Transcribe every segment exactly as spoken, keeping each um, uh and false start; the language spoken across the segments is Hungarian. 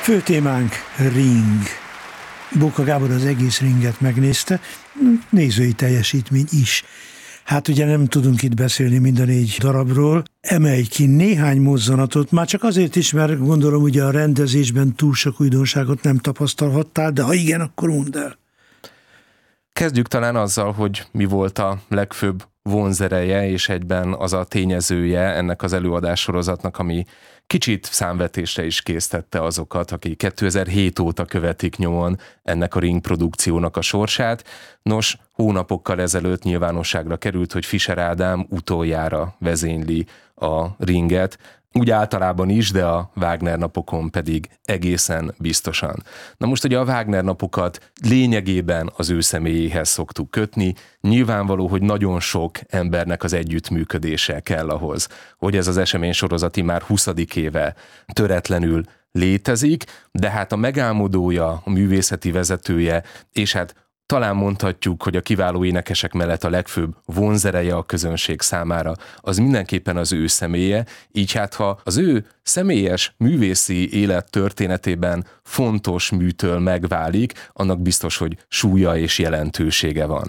Fő témánk ring. Bóka Gábor az egész ringet megnézte, nézői teljesítmény is. Hát ugye nem tudunk itt beszélni mind a négy darabról. Emelj ki néhány mozzanatot, már csak azért is, mert gondolom ugye a rendezésben túl sok újdonságot nem tapasztalhattál, de ha igen, akkor mondd el. Kezdjük talán azzal, hogy mi volt a legfőbb vonzereje, és egyben az a tényezője ennek az előadássorozatnak, ami kicsit számvetésre is késztette azokat, akik kétezer-hét óta követik nyomon ennek a ring produkciónak a sorsát. Nos, hónapokkal ezelőtt nyilvánosságra került, hogy Fischer Ádám utoljára vezényli a ringet, úgy általában is, de a Wagner napokon pedig egészen biztosan. Na most ugye a Wagner napokat lényegében az ő személyéhez szoktuk kötni, nyilvánvaló, hogy nagyon sok embernek az együttműködése kell ahhoz, hogy ez az eseménysorozati már huszadik éve töretlenül létezik, de hát a megálmodója, a művészeti vezetője, és hát talán mondhatjuk, hogy a kiváló énekesek mellett a legfőbb vonzereje a közönség számára az mindenképpen az ő személye, így hát ha az ő személyes művészi élet történetében fontos műtől megválik, annak biztos, hogy súlya és jelentősége van.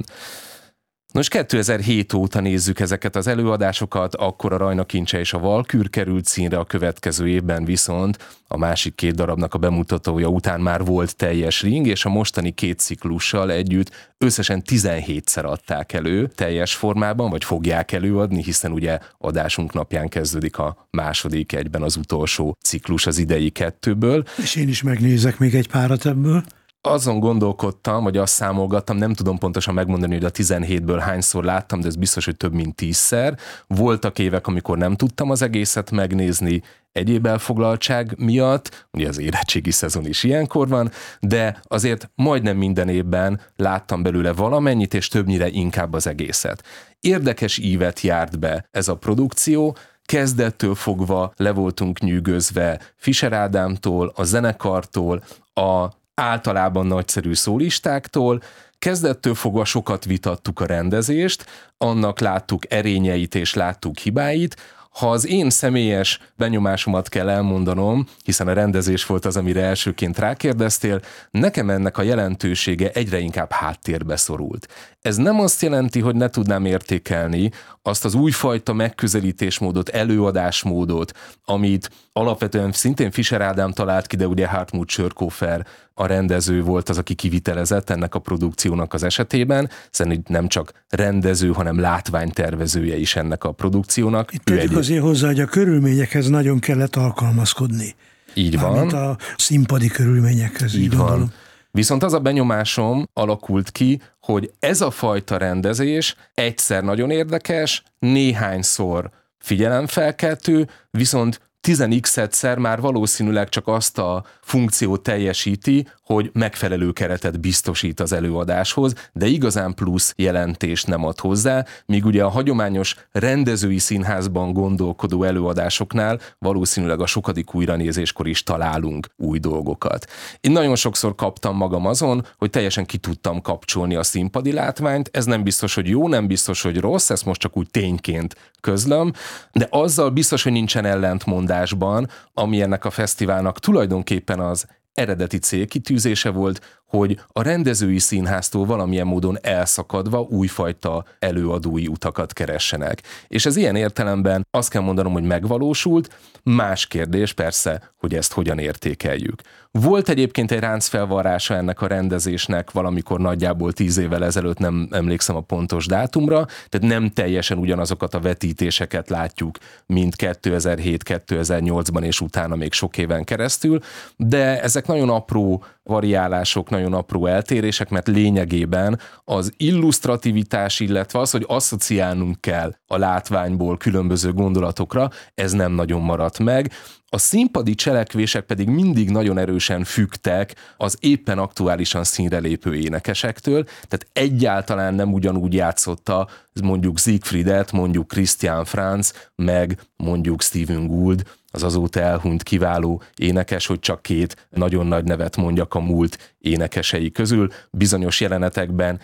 Nos, kétezer-hét óta nézzük ezeket az előadásokat, akkor a Rajna Kincse és a Valkür került színre, a következő évben viszont a másik két darabnak a bemutatója után már volt teljes ring, és a mostani két ciklussal együtt összesen tizenhétszer adták elő teljes formában, vagy fogják előadni, hiszen ugye adásunk napján kezdődik a második, egyben az utolsó ciklus az idei kettőből. És én is megnézek még egy párat ebből. Azon gondolkodtam, vagy azt számolgattam, nem tudom pontosan megmondani, hogy a tizenhétből hányszor láttam, de ez biztos, hogy több mint tízszer. Voltak évek, amikor nem tudtam az egészet megnézni, egyéb elfoglaltság miatt, ugye az érettségi szezon is ilyenkor van, de azért majdnem minden évben láttam belőle valamennyit, és többnyire inkább az egészet. Érdekes ívet járt be ez a produkció, kezdettől fogva le voltunk nyűgözve Fischer Ádámtól, a zenekartól, a általában nagyszerű szólistáktól, kezdettől fogva sokat vitattuk a rendezést, annak láttuk erényeit és láttuk hibáit. Ha az én személyes benyomásomat kell elmondanom, hiszen a rendezés volt az, amire elsőként rákérdeztél, nekem ennek a jelentősége egyre inkább háttérbe szorult. Ez nem azt jelenti, hogy ne tudnám értékelni azt az újfajta megközelítésmódot, előadásmódot, amit alapvetően szintén Fischer Ádám talált ki, de ugye Hartmut Schörkofer a rendező volt az, aki kivitelezett ennek a produkciónak az esetében, hiszen nem csak rendező, hanem látványtervezője is ennek a produkciónak. Itt tegyük egy... azért hozzá, hogy a körülményekhez nagyon kellett alkalmazkodni. Így van. Mármint a színpadi körülményekhez. Így, így van. Viszont az a benyomásom alakult ki, hogy ez a fajta rendezés egyszer nagyon érdekes, néhányszor figyelemfelkeltő, viszont tíz x-szer már valószínűleg csak azt a funkciót teljesíti, hogy megfelelő keretet biztosít az előadáshoz, de igazán plusz jelentést nem ad hozzá, míg ugye a hagyományos rendezői színházban gondolkodó előadásoknál valószínűleg a sokadik újranézéskor is találunk új dolgokat. Én nagyon sokszor kaptam magam azon, hogy teljesen ki tudtam kapcsolni a színpadi látványt, ez nem biztos, hogy jó, nem biztos, hogy rossz, ezt most csak úgy tényként közlöm, de azzal biztos, hogy nincsen ellentmondásban, ami ennek a fesztiválnak tulajdonképpen az eredeti célkitűzése volt, hogy a rendezői színháztól valamilyen módon elszakadva újfajta előadói utakat keressenek. És ez ilyen értelemben azt kell mondanom, hogy megvalósult, más kérdés persze, hogy ezt hogyan értékeljük. Volt egyébként egy ráncfelvarrása ennek a rendezésnek valamikor nagyjából tíz évvel ezelőtt, nem emlékszem a pontos dátumra, tehát nem teljesen ugyanazokat a vetítéseket látjuk, mint kétezer-hét kétezer-nyolcban és utána még sok éven keresztül, de ezek nagyon apró variálások, nagyon apró eltérések, mert lényegében az illusztrativitás, illetve az, hogy asszociálnunk kell a látványból különböző gondolatokra, ez nem nagyon maradt meg. A színpadi cselekvések pedig mindig nagyon erősen függtek az éppen aktuálisan színre lépő énekesektől, tehát egyáltalán nem ugyanúgy játszotta mondjuk Siegfriedet, mondjuk Christian Franz, meg mondjuk Steven Gould, az azóta elhunyt kiváló énekes, hogy csak két nagyon nagy nevet mondjak a múlt énekesei közül. Bizonyos jelenetekben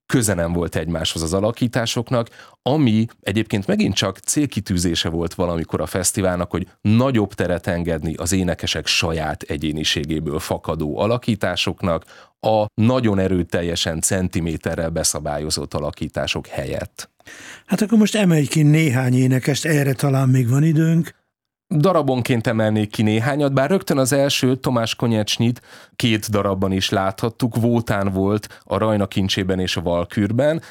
köze nem volt egymáshoz az alakításoknak, ami egyébként megint csak célkitűzése volt valamikor a fesztiválnak, hogy nagyobb teret engedni az énekesek saját egyéniségéből fakadó alakításoknak, a nagyon erőteljesen centiméterrel beszabályozott alakítások helyett. Hát akkor most emelj ki néhány énekest, erre talán még van időnk. Darabonként emelnék ki néhányat, bár rögtön az első, Tomás Konyecsnyit két darabban is láthattuk, Vótán volt a Rajna kincsében és a Valkürben.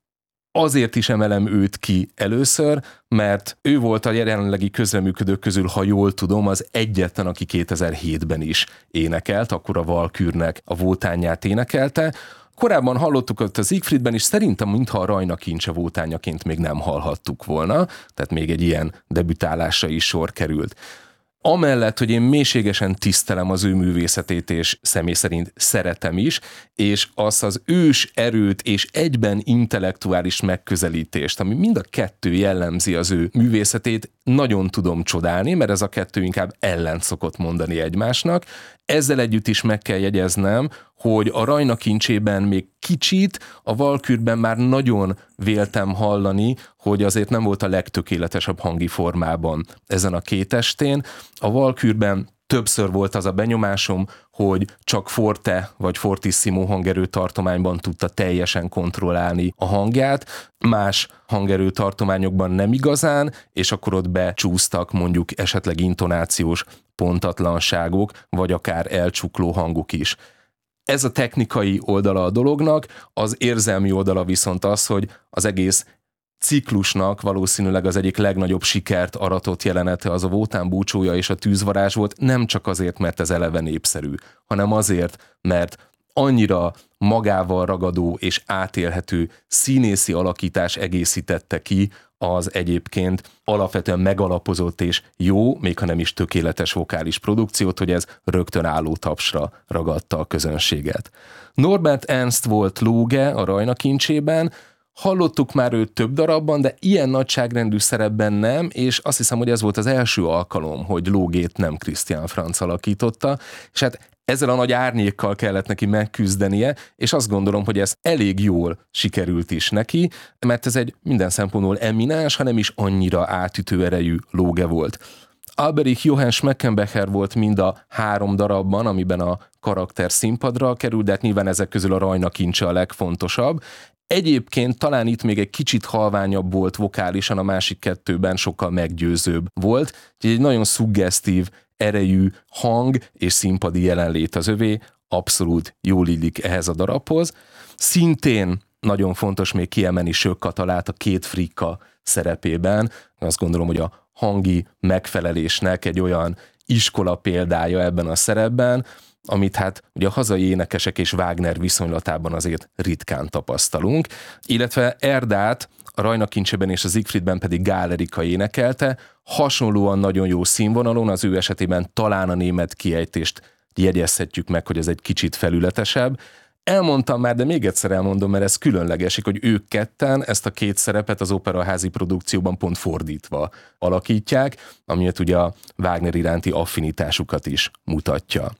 Azért is emelem őt ki először, mert ő volt a jelenlegi közreműködők közül, ha jól tudom, az egyetlen, aki kétezer-hétben is énekelt, akkor a Valkürnek a Vótánját énekelte. Korábban hallottuk ott az Siegfriedben is, szerintem mintha a Rajna kincse vótányaként még nem hallhattuk volna, tehát még egy ilyen debütálásra is sor került. Amellett, hogy én mélységesen tisztelem az ő művészetét, és személy szerint szeretem is, és azt az ős erőt és egyben intellektuális megközelítést, ami mind a kettő jellemzi az ő művészetét, nagyon tudom csodálni, mert ez a kettő inkább ellent szokott mondani egymásnak. Ezzel együtt is meg kell jegyeznem, hogy a Rajna kincsében még kicsit, a Valkürben már nagyon véltem hallani, hogy azért nem volt a legtökéletesebb hangi formában ezen a két estén. A Valkürben többször volt az a benyomásom, hogy csak forte vagy fortissimo hangerő tartományban tudta teljesen kontrollálni a hangját, más hangerő tartományokban nem igazán, és akkor ott becsúsztak mondjuk esetleg intonációs pontatlanságok, vagy akár elcsukló hangok is. Ez a technikai oldala a dolognak, az érzelmi oldala viszont az, hogy az egész ciklusnak valószínűleg az egyik legnagyobb sikert aratott jelenete az a Vótán búcsúja és a tűzvarázs volt, nem csak azért, mert ez eleve népszerű, hanem azért, mert annyira magával ragadó és átélhető színészi alakítás egészítette ki az egyébként alapvetően megalapozott és jó, még ha nem is tökéletes vokális produkciót, hogy ez rögtön álló tapsra ragadta a közönséget. Norbert Ernst volt Lóge a Rajna kincsében, hallottuk már őt több darabban, de ilyen nagyságrendű szerepben nem, és azt hiszem, hogy ez volt az első alkalom, hogy Lógét nem Christian Franz alakította, és hát ezzel a nagy árnyékkal kellett neki megküzdenie, és azt gondolom, hogy ez elég jól sikerült is neki, mert ez egy minden szempontból eminens, hanem is annyira átütő erejű Lóge volt. Alberich Johann Schmeckenbecher volt mind a három darabban, amiben a karakter színpadra került, de hát nyilván ezek közül a Rajna kincse a legfontosabb. Egyébként talán itt még egy kicsit halványabb volt vokálisan, a másik kettőben sokkal meggyőzőbb volt. Egy nagyon szuggesztív, erejű hang és színpadi jelenlét az övé, abszolút jól illik ehhez a darabhoz. Szintén nagyon fontos még kiemelni Sök Katalát a Két Frikka szerepében. Azt gondolom, hogy a hangi megfelelésnek egy olyan iskola példája ebben a szerepben, amit hát ugye a hazai énekesek és Wagner viszonylatában azért ritkán tapasztalunk, illetve Erdát a Rajna kincsében és a Siegfriedben pedig Gál Erika énekelte, hasonlóan nagyon jó színvonalon, az ő esetében talán a német kiejtést jegyezhetjük meg, hogy ez egy kicsit felületesebb. Elmondtam már, de még egyszer elmondom, mert ez különlegesik, hogy ők ketten ezt a két szerepet az operaházi produkcióban pont fordítva alakítják, amiért ugye a Wagner iránti affinitásukat is mutatja.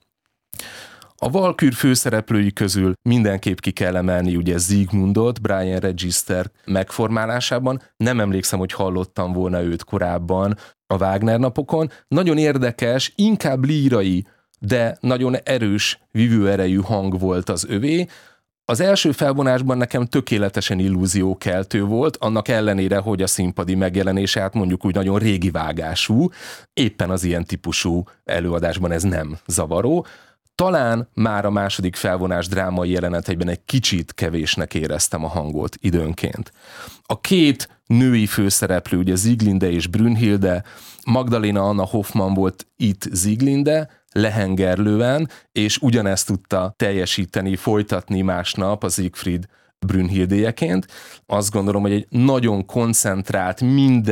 A Valkür főszereplői közül mindenképp ki kell emelni ugye Siegmundot, Brian Register megformálásában. Nem emlékszem, hogy hallottam volna őt korábban a Wagner napokon. Nagyon érdekes, inkább lírai, de nagyon erős, vívőerejű hang volt az övé. Az első felvonásban nekem tökéletesen illúziókeltő volt, annak ellenére, hogy a színpadi megjelenése hát mondjuk úgy nagyon régi vágású, éppen az ilyen típusú előadásban ez nem zavaró. Talán már a második felvonás drámai jeleneteiben egy kicsit kevésnek éreztem a hangot időnként. A két női főszereplő, ugye Sieglinde és Brünnhilde, Magdalena Anna Hoffmann volt itt Sieglinde, lehengerlően, és ugyanezt tudta teljesíteni, folytatni másnap a Siegfried Brünnhildéjeként. Azt gondolom, hogy egy nagyon koncentrált, minden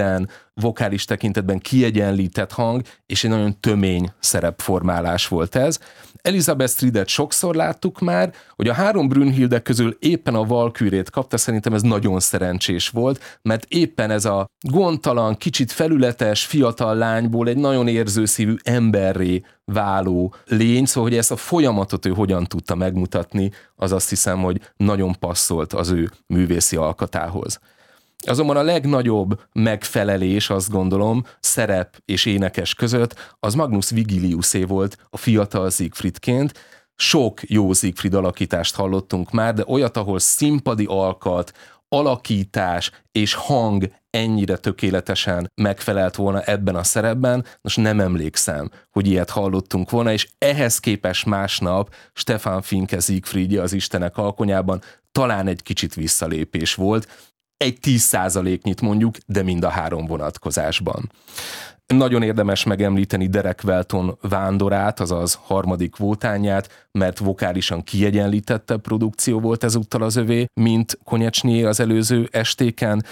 vokális tekintetben kiegyenlített hang, és egy nagyon tömény szerepformálás volt ez. Elizabeth Stridet sokszor láttuk már, hogy a három Brünnhilde közül éppen a Valkürét kapta, szerintem ez nagyon szerencsés volt, mert éppen ez a gondtalan, kicsit felületes, fiatal lányból egy nagyon érzőszívű emberré váló lény, szóval hogy ezt a folyamatot ő hogyan tudta megmutatni, az azt hiszem, hogy nagyon passzolt az ő művészi alkatához. Azonban a legnagyobb megfelelés, azt gondolom, szerep és énekes között az Magnus Vigiliusé volt a fiatal Siegfriedként. Sok jó Siegfried alakítást hallottunk már, de olyat, ahol színpadi alkat, alakítás és hang ennyire tökéletesen megfelelt volna ebben a szerepben, most nem emlékszem, hogy ilyet hallottunk volna, és ehhez képest másnap Stefan Finke Siegfriedje az Istenek alkonyában talán egy kicsit visszalépés volt, egy tíz százaléknyit mondjuk, de mind a három vonatkozásban. Nagyon érdemes megemlíteni Derek Welton Vándorát, azaz harmadik vótányát, mert vokálisan kiegyenlítettebb produkció volt ezúttal az övé, mint Konyecsnyé az előző estéken,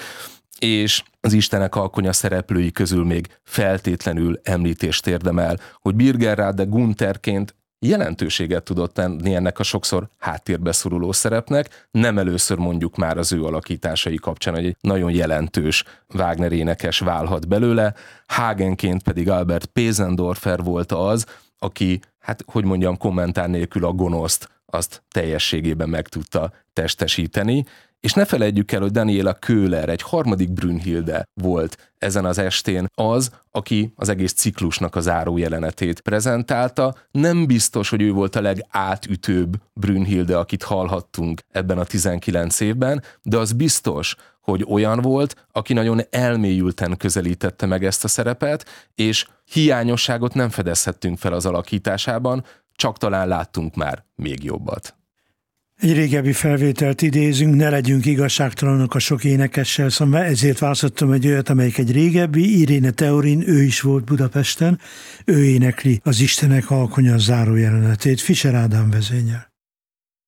és az Istenek alkonya szereplői közül még feltétlenül említést érdemel, hogy Birgerráde Guntherként jelentőséget tudott tenni ennek a sokszor háttérbe szoruló szerepnek, nem először mondjuk már az ő alakításai kapcsán, hogy egy nagyon jelentős Wagner énekes válhat belőle, Hagenként pedig Albert Pesendorfer volt az, aki, hát hogy mondjam, kommentár nélkül a gonoszt azt teljességében meg tudta testesíteni, és ne feledjük el, hogy Daniela Köhler, egy harmadik Brünnhilde volt ezen az estén az, aki az egész ciklusnak a záró jelenetét prezentálta. Nem biztos, hogy ő volt a legátütőbb Brünnhilde, akit hallhattunk ebben a tizenkilenc évben, de az biztos, hogy olyan volt, aki nagyon elmélyülten közelítette meg ezt a szerepet, és hiányosságot nem fedezhettünk fel az alakításában, csak talán láttunk már még jobbat. Egy régebbi felvételt idézünk, ne legyünk igazságtalanok a sok énekessel szemben, ezért választottam egy olyat, amelyik egy régebbi, Iréne Theorin, ő is volt Budapesten, ő énekli az Istenek alkonya záró jelenetét, Fischer Ádám vezényel.